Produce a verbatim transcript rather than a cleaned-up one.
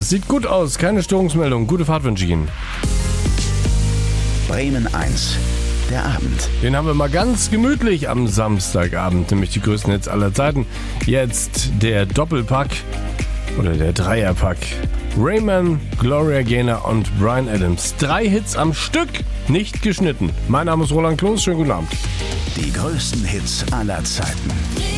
Sieht gut aus, keine Störungsmeldung. Gute Fahrt wünsche ich Ihnen. Bremen eins, der Abend. Den haben wir mal ganz gemütlich am Samstagabend, nämlich die größten Hits aller Zeiten. Jetzt der Doppelpack oder der Dreierpack. Rayman, Gloria Gaynor und Bryan Adams. Drei Hits am Stück, nicht geschnitten. Mein Name ist Roland Kloß, schönen guten Abend. Die größten Hits aller Zeiten.